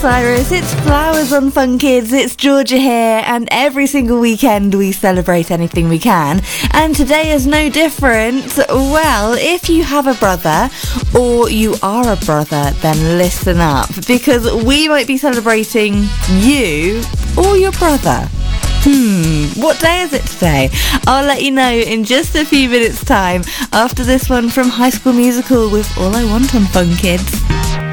Cyrus, it's Flowers on Fun Kids, it's Georgia here, and every single weekend we celebrate anything we can, and today is no different. Well, if you have a brother, or you are a brother, then listen up, because we might be celebrating you or your brother. What day is it today? I'll let you know in just a few minutes' time after this one from High School Musical with All I Want on Fun Kids.